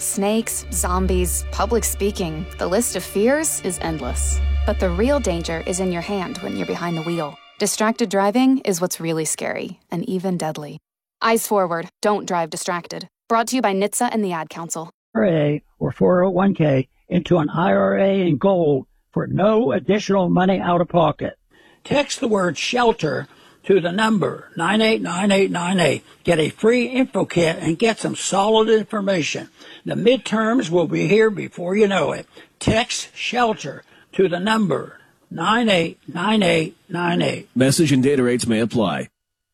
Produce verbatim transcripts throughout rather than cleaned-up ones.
Snakes, zombies, public speaking, the list of fears is endless. But the real danger is in your hand when you're behind the wheel. Distracted driving is what's really scary and even deadly. Eyes forward, don't drive distracted. Brought to you by N H T S A and the Ad Council. I R A or four oh one k into an I R A in gold for no additional money out of pocket. Text the word SHELTER to the number nine eight nine eight nine eight. Get a free info kit and get some solid information. The midterms will be here before you know it. Text SHELTER to the number nine eight nine eight nine eight. Message and data rates may apply.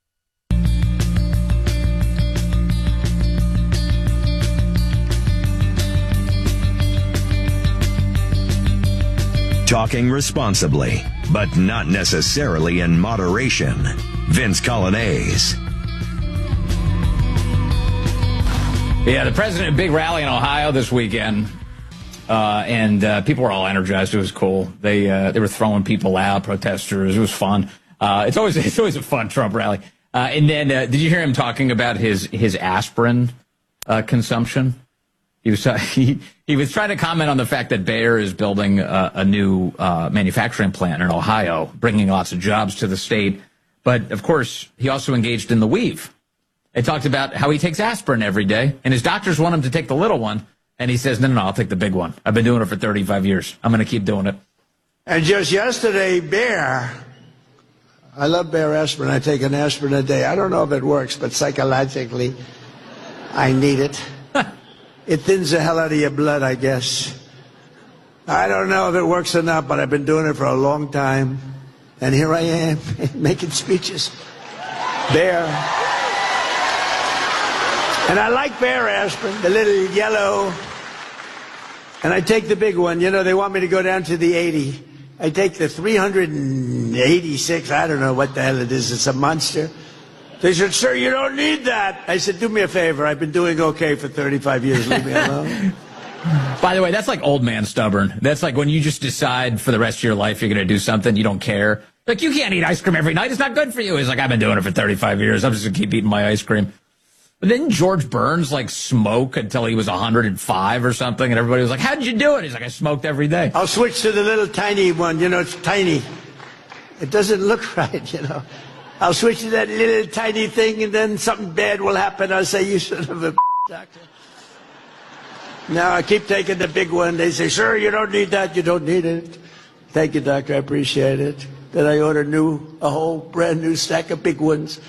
Talking responsibly, but not necessarily in moderation. Vince Colonnese. Yeah, the president, big rally in Ohio this weekend, uh, and uh, people were all energized. It was cool. They uh, they were throwing people out, protesters. It was fun. Uh, it's always it's always a fun Trump rally. Uh, and then, uh, did you hear him talking about his his aspirin uh, consumption? He was he he was trying to comment on the fact that Bayer is building a, a new uh, manufacturing plant in Ohio, bringing lots of jobs to the state. But of course, he also engaged in the weave. He talked about how he takes aspirin every day, and his doctors want him to take the little one, and he says, "No, no, no, I'll take the big one. I've been doing it for thirty-five years. I'm going to keep doing it." And just yesterday, Bayer. I love Bayer aspirin. I take an aspirin a day. I don't know if it works, but psychologically, I need it. It thins the hell out of your blood, I guess. I don't know if it works or not, but I've been doing it for a long time. And here I am, making speeches. Bayer. And I like Bayer aspirin, the little yellow. And I take the big one. You know, they want me to go down to the eighty. I take the three hundred eighty-six. I don't know what the hell it is. It's a monster. They said, "Sir, you don't need that." I said, "Do me a favor. I've been doing okay for thirty-five years. Leave me alone." By the way, that's like old man stubborn. That's like when you just decide for the rest of your life you're going to do something, you don't care. Like, you can't eat ice cream every night. It's not good for you. He's like, "I've been doing it for thirty-five years. I'm just going to keep eating my ice cream." But then George Burns, like, smoke until he was one hundred five or something, and everybody was like, "How did you do it?" He's like, "I smoked every day." I'll switch to the little tiny one. You know, it's tiny. It doesn't look right, you know. I'll switch to that little tiny thing, and then something bad will happen. I'll say, "You son of a doctor." Now I keep taking the big one. They say, "Sir, you don't need that. You don't need it." "Thank you, doctor. I appreciate it." Then I order new, a whole brand new stack of big ones.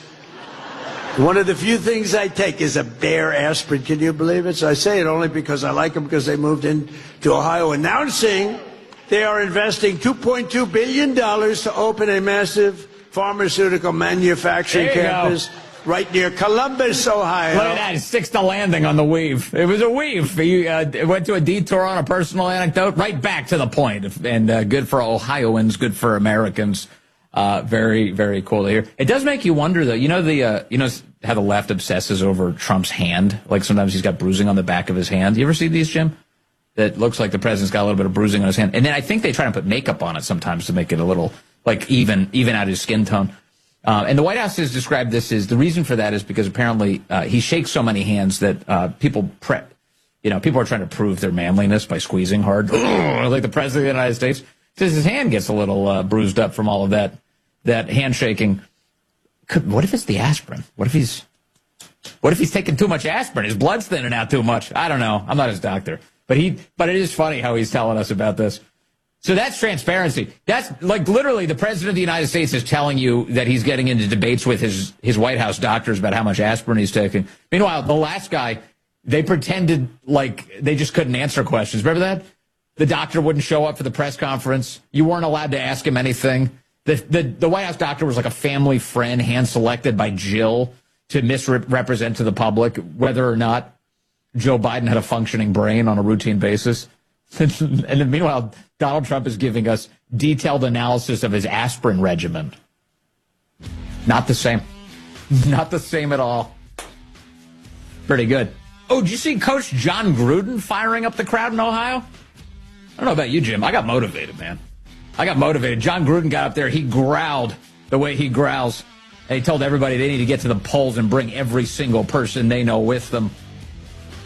One of the few things I take is a Bayer aspirin. Can you believe it? So I say it only because I like them, because they moved into Ohio, announcing they are investing two point two billion dollars to open a massive pharmaceutical manufacturing campus go. right near Columbus, Ohio. Look at that. It sticks the landing on the weave. It was a weave. You uh, went to a detour on a personal anecdote, right back to the point. And uh, good for Ohioans, good for Americans. Uh, very, very cool to hear. It does make you wonder, though. You know the uh, you know how the left obsesses over Trump's hand? Like, sometimes he's got bruising on the back of his hand. You ever see these, Jim? That looks like the president's got a little bit of bruising on his hand. And then I think they try to put makeup on it sometimes to make it a little, like, even even out his skin tone. Uh, and the White House has described this as, the reason for that is because apparently uh, he shakes so many hands that uh, people pre- you know, people are trying to prove their manliness by squeezing hard, like the president of the United States. Says his hand gets a little uh, bruised up from all of that that handshaking. Could, what if it's the aspirin? What if he's what if he's taking too much aspirin? His blood's thinning out too much. I don't know. I'm not his doctor, but he. But it is funny how he's telling us about this. So that's transparency. That's like literally the president of the United States is telling you that he's getting into debates with his his White House doctors about how much aspirin he's taking. Meanwhile, the last guy, they pretended like they just couldn't answer questions. Remember that? The doctor wouldn't show up for the press conference. You weren't allowed to ask him anything. The, the, the White House doctor was like a family friend hand-selected by Jill to misrepresent to the public whether or not Joe Biden had a functioning brain on a routine basis. And then meanwhile, Donald Trump is giving us detailed analysis of his aspirin regimen. Not the same. Not the same at all. Pretty good. Oh, did you see Coach John Gruden firing up the crowd in Ohio? I don't know about you, Jim. I got motivated, man. I got motivated. John Gruden got up there. He growled the way he growls. And he told everybody they need to get to the polls and bring every single person they know with them.